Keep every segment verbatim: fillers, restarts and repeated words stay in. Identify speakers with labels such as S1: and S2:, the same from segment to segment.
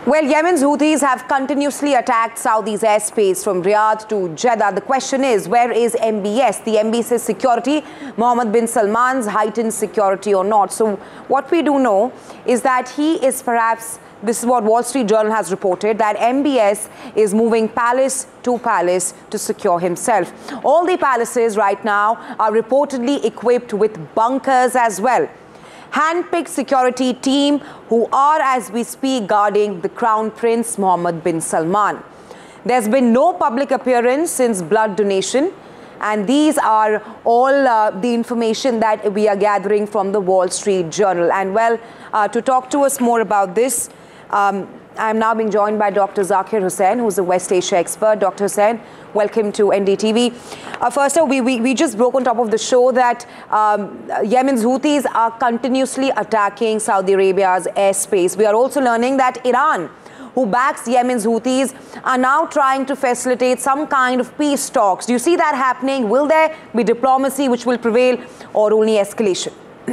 S1: Well, Yemen's Houthis have continuously attacked Saudi's airspace from Riyadh to Jeddah. The question is, where is M B S? The M B S's security, Mohammed bin Salman's heightened security or not? So what we do know is that he is perhaps, this is what Wall Street Journal has reported, that M B S is moving palace to palace to secure himself. All the palaces right now are reportedly equipped with bunkers as well. Hand-picked security team who are, as we speak, guarding the Crown Prince Mohammed bin Salman. There's been no public appearance since blood donation, and these are all uh, the information that we are gathering from the Wall Street Journal. And well, uh, to talk to us more about this, um, I'm now being joined by Doctor Zakir Hussain, who's a West Asia expert. Doctor Hussain, welcome to N D T V. Uh, first, we, we, we just broke on top of the show that um, Yemen's Houthis are continuously attacking Saudi Arabia's airspace. We are also learning that Iran, who backs Yemen's Houthis, are now trying to facilitate some kind of peace talks. Do you see that happening? Will there be diplomacy which will prevail, or only escalation?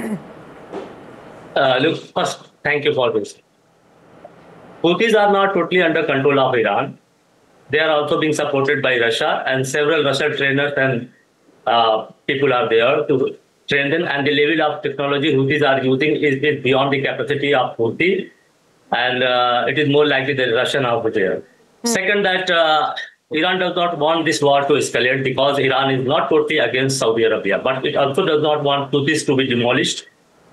S2: uh, look, first, thank you for this. Houthis are not totally under control of Iran. They are also being supported by Russia, and several Russian trainers and uh, people are there to train them. And the level of technology Houthis are using is, is beyond the capacity of Houthi, and uh, it is more likely that Russian are there. Hmm. Second, that uh, Iran does not want this war to escalate because Iran is not totally against Saudi Arabia, but it also does not want Houthis to be demolished,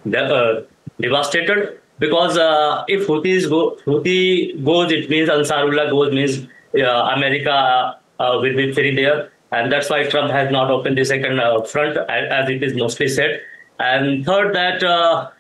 S2: uh, devastated. Because uh, if Houthis go, Houthi goes, it means Ansarullah goes, means uh, America uh, will be free there. And that's why Trump has not opened the second uh, front, as it is mostly said. And third, that uh,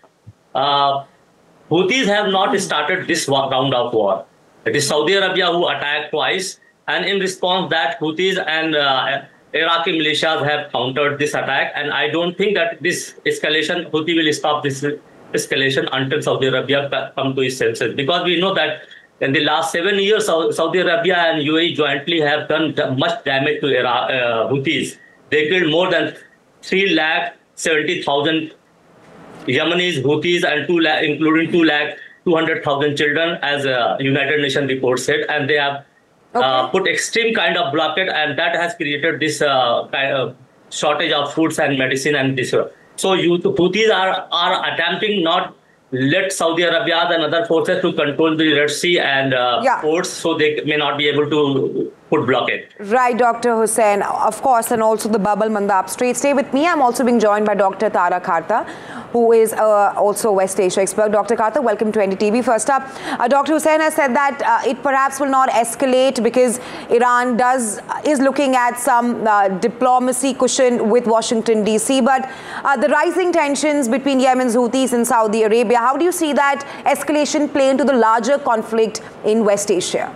S2: uh, Houthis have not started this round of war. It is Saudi Arabia who attacked twice. And in response, that Houthis and uh, Iraqi militias have countered this attack. And I don't think that this escalation, Houthi will stop this escalation until Saudi Arabia come to its senses. Because we know that in the last seven years, Saudi Arabia and U A E jointly have done much damage to Iraq, uh, Houthis. They killed more than three lakh seventy thousand Yemenis, Houthis, and two lakh, including two lakh two hundred thousand children, as a United Nations report said. And they have okay. uh, put extreme kind of blockade, and that has created this uh, kind of shortage of foods and medicine and this. Uh, So you, the Houthis are, are attempting not let Saudi Arabia and other forces to control the Red Sea and uh, yeah. ports, so they may not be able to put blockade.
S1: Right, Doctor Hussain, of course, and also the Bab al-Mandab Strait. Stay with me. I'm also being joined by Doctor Tara Kharta, who is uh, also a West Asia expert. Doctor Kharta, welcome to N D T V. First up, uh, Doctor Hussain has said that uh, it perhaps will not escalate because Iran does is looking at some uh, diplomacy cushion with Washington, D C. But uh, the rising tensions between Yemen's Houthis and Saudi Arabia, how do you see that escalation play into the larger conflict in West Asia?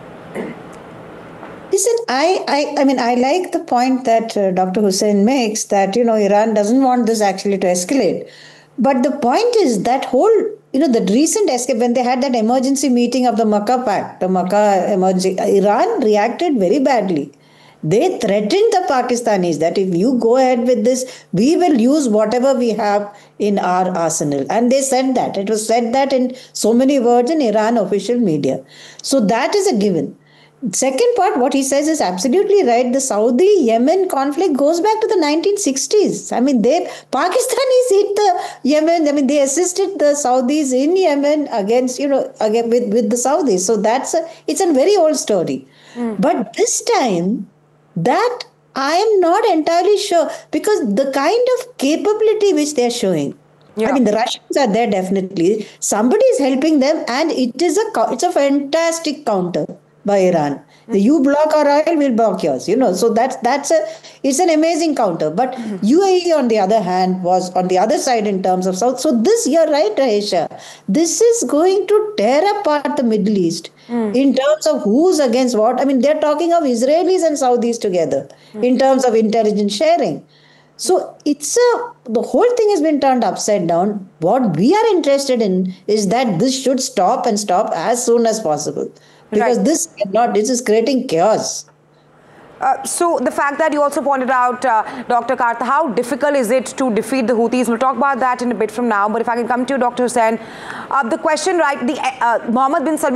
S3: Listen, I, I, I mean, I like the point that uh, Doctor Hussain makes that, you know, Iran doesn't want this actually to escalate. But the point is that whole, you know, the recent escape, when they had that emergency meeting of the Makkah Pact, the Makkah emergency, Iran reacted very badly. They threatened the Pakistanis that if you go ahead with this, we will use whatever we have in our arsenal. And they said that. It was said that in so many words in Iran official media. So that is a given. Second part, what he says is absolutely right. The Saudi-Yemen conflict goes back to the nineteen sixties. I mean, they Pakistanis hit the Yemen. I mean, they assisted the Saudis in Yemen against, you know, again with, with the Saudis. So that's a, it's a very old story. Mm. But this time, that I am not entirely sure, because the kind of capability which they're showing, yeah. I mean, the Russians are there definitely. Somebody is helping them, and it is a it's a fantastic counter by Iran. Mm-hmm. You block our oil, we'll block yours. You know, so that's that's a it's an amazing counter. But mm-hmm. U A E, on the other hand, was on the other side in terms of South. So this, you're right, Aisha. This is going to tear apart the Middle East mm. in terms of who's against what. I mean, they're talking of Israelis and Saudis together mm. in terms of intelligence sharing. So it's a the whole thing has been turned upside down. What we are interested in is that this should stop and stop as soon as possible. Because right. this cannot, this is creating chaos.
S1: Uh, so the fact that you also pointed out, uh, Doctor Kharta, how difficult is it to defeat the Houthis? We'll talk about that in a bit from now. But if I can come to you, Doctor Hussain, uh, the question, right, the uh, Mohammed bin Salman